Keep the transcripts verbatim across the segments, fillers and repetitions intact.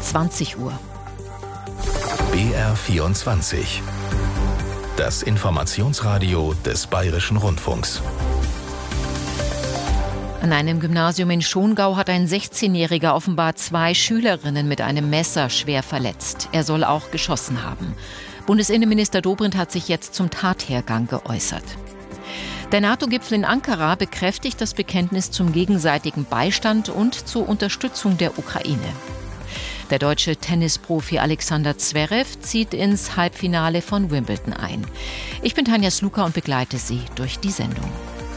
zwanzig Uhr. B R vierundzwanzig. Das Informationsradio des Bayerischen Rundfunks. An einem Gymnasium in Schongau hat ein sechzehnjähriger offenbar zwei Schülerinnen mit einem Messer schwer verletzt. Er soll auch geschossen haben. Bundesinnenminister Dobrindt hat sich jetzt zum Tathergang geäußert. Der NATO-Gipfel in Ankara bekräftigt das Bekenntnis zum gegenseitigen Beistand und zur Unterstützung der Ukraine. Der deutsche Tennisprofi Alexander Zverev zieht ins Halbfinale von Wimbledon ein. Ich bin Tanja Sluka und begleite Sie durch die Sendung.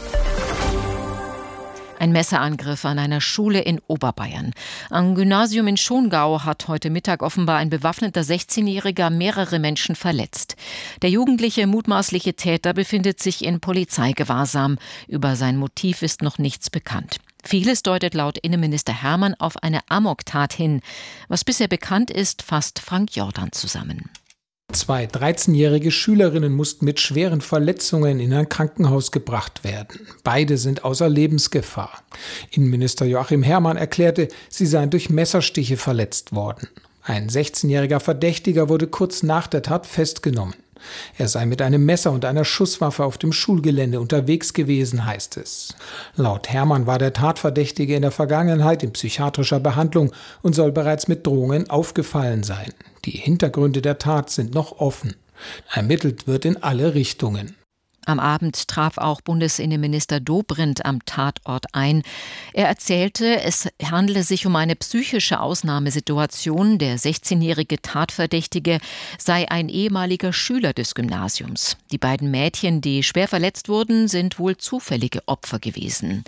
Ein Messerangriff an einer Schule in Oberbayern. Am Gymnasium in Schongau hat heute Mittag offenbar ein bewaffneter sechzehnjähriger mehrere Menschen verletzt. Der jugendliche mutmaßliche Täter befindet sich in Polizeigewahrsam. Über sein Motiv ist noch nichts bekannt. Vieles deutet laut Innenminister Hermann auf eine Amoktat hin. Was bisher bekannt ist, fasst Frank Jordan zusammen. Zwei dreizehnjährige Schülerinnen mussten mit schweren Verletzungen in ein Krankenhaus gebracht werden. Beide sind außer Lebensgefahr. Innenminister Joachim Herrmann erklärte, sie seien durch Messerstiche verletzt worden. Ein sechzehnjähriger Verdächtiger wurde kurz nach der Tat festgenommen. Er sei mit einem Messer und einer Schusswaffe auf dem Schulgelände unterwegs gewesen, heißt es. Laut Herrmann war der Tatverdächtige in der Vergangenheit in psychiatrischer Behandlung und soll bereits mit Drohungen aufgefallen sein. Die Hintergründe der Tat sind noch offen. Ermittelt wird in alle Richtungen. Am Abend traf auch Bundesinnenminister Dobrindt am Tatort ein. Er erzählte, es handele sich um eine psychische Ausnahmesituation. Der sechzehnjährige Tatverdächtige sei ein ehemaliger Schüler des Gymnasiums. Die beiden Mädchen, die schwer verletzt wurden, sind wohl zufällige Opfer gewesen.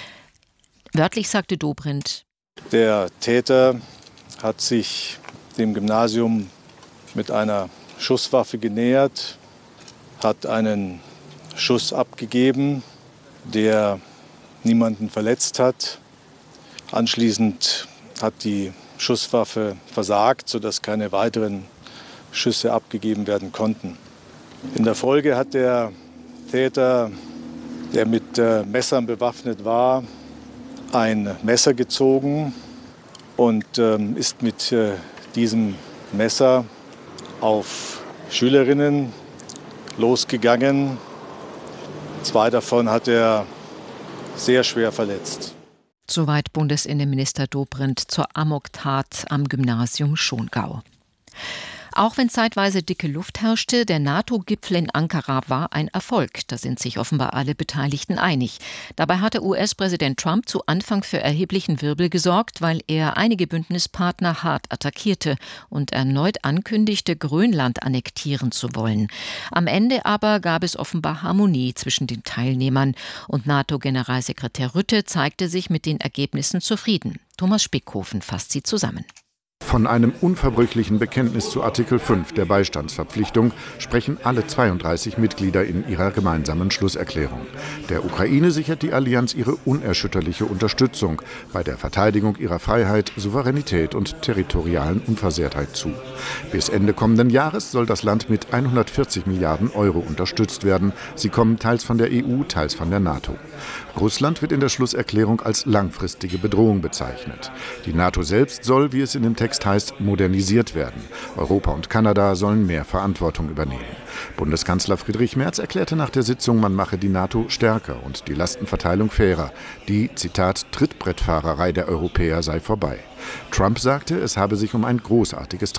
Wörtlich sagte Dobrindt: Der Täter hat sich dem Gymnasium mit einer Schusswaffe genähert, hat einen Schuss abgegeben, der niemanden verletzt hat. Anschließend hat die Schusswaffe versagt, sodass keine weiteren Schüsse abgegeben werden konnten. In der Folge hat der Täter, der mit Messern bewaffnet war, ein Messer gezogen und ähm, ist mit äh, diesem Messer auf Schülerinnen losgegangen. Zwei davon hat er sehr schwer verletzt. Soweit Bundesinnenminister Dobrindt zur Amoktat am Gymnasium Schongau. Auch wenn zeitweise dicke Luft herrschte, der NATO-Gipfel in Ankara war ein Erfolg. Da sind sich offenbar alle Beteiligten einig. Dabei hatte U S-Präsident Trump zu Anfang für erheblichen Wirbel gesorgt, weil er einige Bündnispartner hart attackierte und erneut ankündigte, Grönland annektieren zu wollen. Am Ende aber gab es offenbar Harmonie zwischen den Teilnehmern und NATO-Generalsekretär Rutte zeigte sich mit den Ergebnissen zufrieden. Thomas Spickhofen fasst sie zusammen. Von einem unverbrüchlichen Bekenntnis zu Artikel fünf der Beistandsverpflichtung sprechen alle zweiunddreißig Mitglieder in ihrer gemeinsamen Schlusserklärung. Der Ukraine sichert die Allianz ihre unerschütterliche Unterstützung bei der Verteidigung ihrer Freiheit, Souveränität und territorialen Unversehrtheit zu. Bis Ende kommenden Jahres soll das Land mit hundertvierzig Milliarden Euro unterstützt werden. Sie kommen teils von der E U, teils von der NATO. Russland wird in der Schlusserklärung als langfristige Bedrohung bezeichnet. Die NATO selbst soll, wie es in dem Text heißt, modernisiert werden. Europa und Kanada sollen mehr Verantwortung übernehmen. Bundeskanzler Friedrich Merz erklärte nach der Sitzung, man mache die NATO stärker und die Lastenverteilung fairer. Die, Zitat, Trittbrettfahrerei der Europäer sei vorbei. Trump sagte, es habe sich um ein großartiges